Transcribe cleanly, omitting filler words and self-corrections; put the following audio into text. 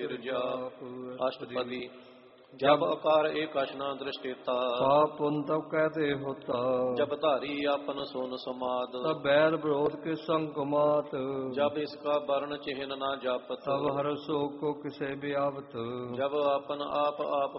जाप। अष्टपदी। जब आकार एक अशना दृष्टेता, पाप पुन तब कहते होता। जब धारी आपन सोन समाद, तब बैर विरोध के संकुमात। जब इसका वर्ण चिन्ह न जापत, तब हर शोक को किसे भी आवत। जब अपन आप